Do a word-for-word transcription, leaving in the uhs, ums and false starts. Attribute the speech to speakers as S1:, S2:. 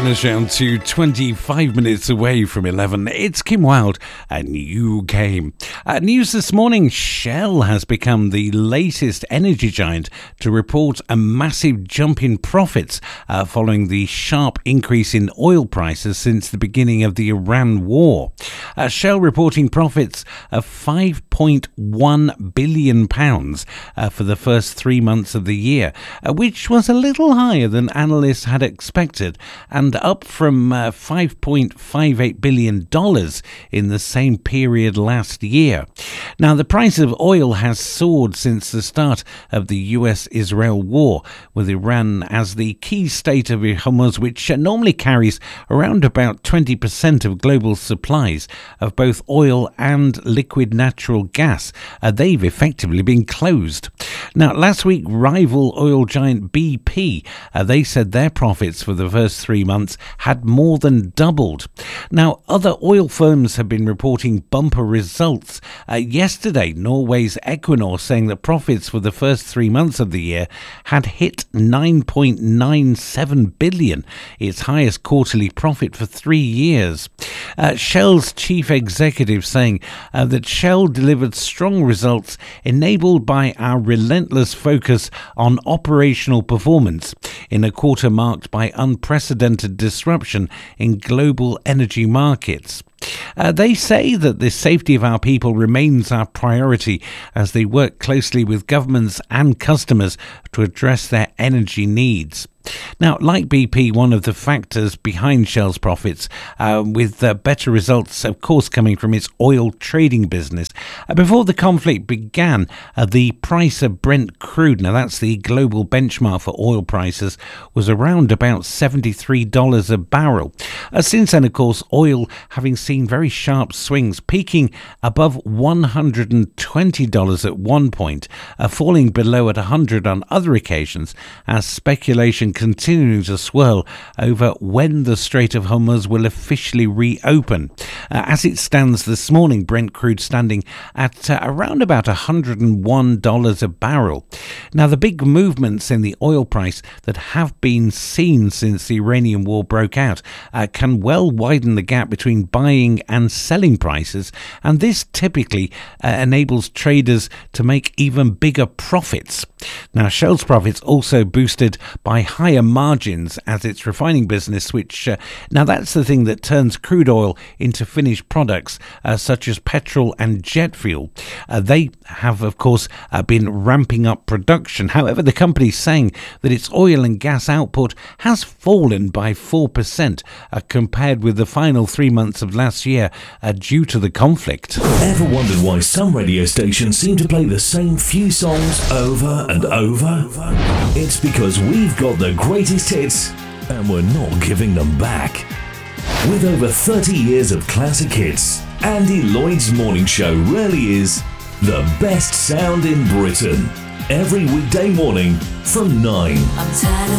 S1: Getting us down to twenty-five minutes away from eleven. It's Kim Wilde and You Came. Uh, news this morning, Shell has become the latest energy giant to report a massive jump in profits uh, following the sharp increase in oil prices since the beginning of the Iran war. Uh, Shell reporting profits of five point one billion pounds uh, for the first three months of the year, uh, which was a little higher than analysts had expected, and up from uh, five point five eight billion dollars in the same period last year. Now, the price of oil has soared since the start of the U S Israel war, with Iran as the key state of Hormuz, which normally carries around about twenty percent of global supplies of both oil and liquid natural gas. Uh, they've effectively been closed. Now, last week, rival oil giant B P, uh, they said their profits for the first three months had more than doubled. Now, other oil firms have been reporting bumper results. Uh, yesterday, Norway's Equinor saying that profits for the first three months of the year had hit nine point nine seven billion, its highest quarterly profit for three years. Uh, Shell's chief executive saying uh, that Shell delivered strong results enabled by our relentless focus on operational performance in a quarter marked by unprecedented disruption in global energy markets. Uh, they say that the safety of our people remains our priority as they work closely with governments and customers to address their energy needs. Now, like B P, one of the factors behind Shell's profits, uh, with uh, better results, of course, coming from its oil trading business. Uh, before the conflict began, uh, the price of Brent crude, now that's the global benchmark for oil prices, was around about seventy-three dollars a barrel. Uh, since then, of course, oil having seen very sharp swings, peaking above one hundred twenty dollars at one point, uh, falling below at one hundred dollars on other occasions, as speculation continuing to swirl over when the Strait of Hormuz will officially reopen. Uh, as it stands this morning, Brent crude standing at uh, around about one hundred one dollars a barrel. Now, the big movements in the oil price that have been seen since the Iranian war broke out uh, can well widen the gap between buying and selling prices, and this typically uh, enables traders to make even bigger profits. Now, Shell's profits also boosted by higher margins as its refining business, which uh, now that's the thing that turns crude oil into finished products uh, such as petrol and jet fuel. Uh, they have, of course, uh, been ramping up production. However, the company is saying that its oil and gas output has fallen by four percent uh, compared with the final three months of last year uh, due to the conflict.
S2: Ever wondered why some radio stations seem to play the same few songs over and over? It's because we've got the greatest hits and we're not giving them back. With over thirty years of classic hits, Andy Lloyd's morning show really is the best sound in Britain. Every weekday morning from nine.